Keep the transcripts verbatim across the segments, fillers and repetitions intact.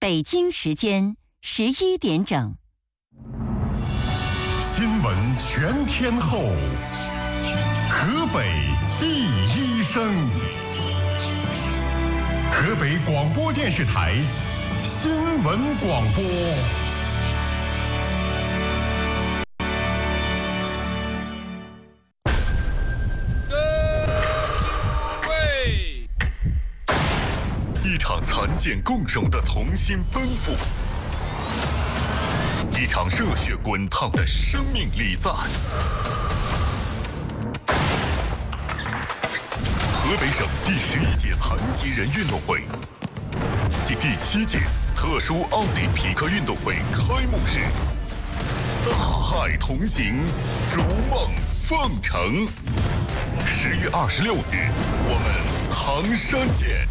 北京时间十一点整。 新闻全天候，河北第一声，河北广播电视台新闻广播。一场残剑共手的同心奔赴，一场热血滚烫的生命礼赞。河北省第十一届残疾人运动会暨第七届特殊奥林匹克运动会开幕式，大爱同行，如梦奉承。十月二十六日，我们唐山见。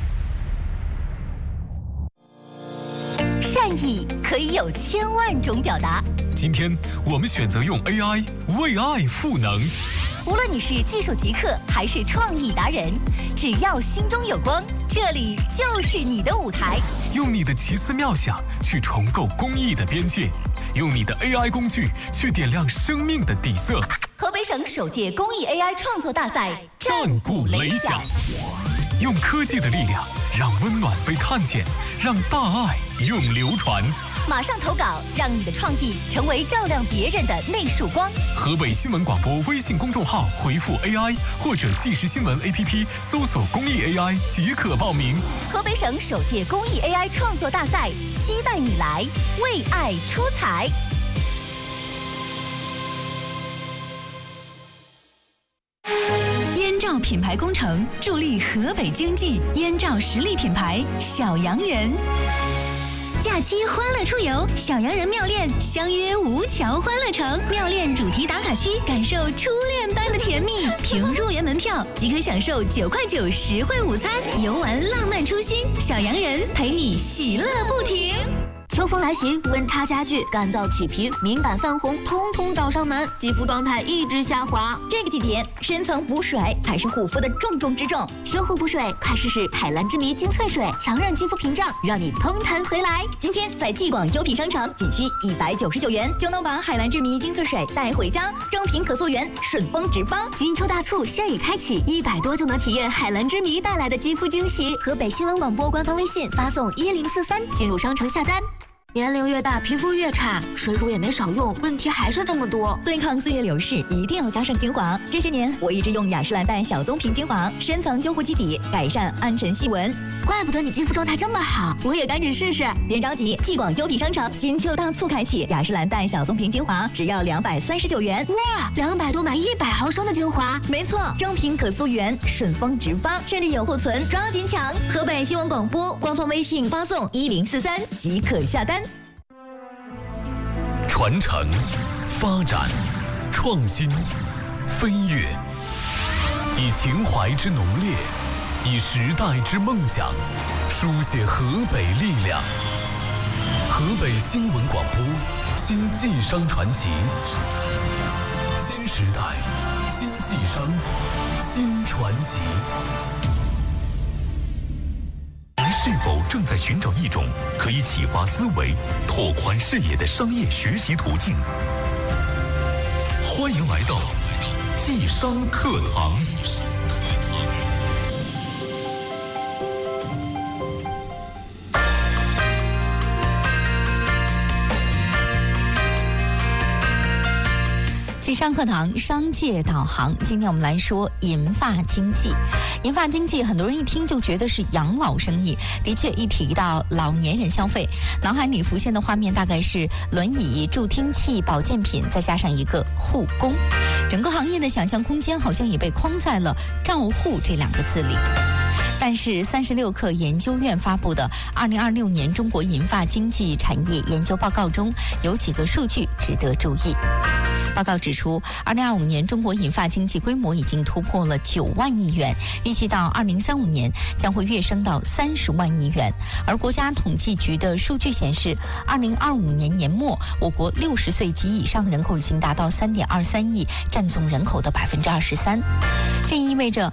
善意可以有千万种表达， 今天我们选择用 A I 为爱赋能。 无论你是技术极客还是创意达人，只要心中有光，这里就是你的舞台。 用你的奇思妙想去重构公益的边界，用你的 A I 工具去点亮生命的底色。 河北省首届公益 A I 创作大赛战鼓擂响，用科技的力量让温暖被看见，让大爱永流传。 马上投稿，让你的创意成为照亮别人的那束光。 河北新闻广播微信公众号回复 A I 或者即时新闻 A P P 搜索公益 A I 即可报名。 河北省首届公益 A I 创作大赛，期待你来为爱出彩。 燕赵品牌工程助力河北经济，燕赵实力品牌小洋人。假期欢乐出游，小洋人妙恋相约吴桥欢乐城，妙恋主题打卡区，感受初恋般的甜蜜。凭入园门票即可享受九块九实惠午餐，游玩浪漫初心，小洋人陪你喜乐不停。 秋风来袭，温差加剧，干燥起皮、敏感泛红，通通找上门，肌肤状态一直下滑。 这个季节，深层补水才是护肤的重中之重。 修护补水，快试试海蓝之谜精粹水，强韧肌肤屏障，让你嘭弹回来。 今天在继广优品商城，仅需一百九十九元就能把海蓝之谜精粹水带回家，正品可溯源，顺丰直发。 金秋大促现已开启，一百多就能体验海蓝之谜带来的肌肤惊喜。河北新闻广播官方微信发送一零四三进入商城下单。年龄越大，皮肤越差，水乳也没少用，问题还是这么多。 对抗岁月流逝，一定要加上精华。这些年，我一直用雅诗兰黛小棕瓶精华，深层修护基底，改善暗沉细纹。 怪不得你肌肤状态这么好，我也赶紧试试。 别着急，继广优品商城金秋大促开启，雅诗兰黛小棕瓶精华只要两百三十九元。 哇，两百多买一百毫升的精华， 没错，正品可溯源，顺丰直发，甚至有库存，抓紧抢！河北新闻广播官方微信发送一零四三即可下单。 传承、发展、创新、飞跃，以情怀之浓烈，以时代之梦想，书写河北力量。河北新闻广播，新晋商传奇，新时代，新晋商，新传奇。是否正在寻找一种可以启发思维、拓宽视野的商业学习途径？欢迎来到晋商课堂。 晋商课堂商界导航，今天我们来说银发经济。银发经济，很多人一听就觉得是养老生意。的确，一提到老年人消费，脑海里浮现的画面大概是轮椅、助听器、保健品，再加上一个护工。整个行业的想象空间好像也被框在了照护这两个字里。但是三十六氪研究院发布的二零二六年中国银发经济产业研究报告中有几个数据值得注意。报告指出，二零二五年中国银发经济规模已经突破了九万亿元，预计到二零三五年将会跃升到三十万亿元。而国家统计局的数据显示，二零二五年年末，我国六十岁及以上人口已经达到三点二三亿，占总人口的百分之二十三。这意味着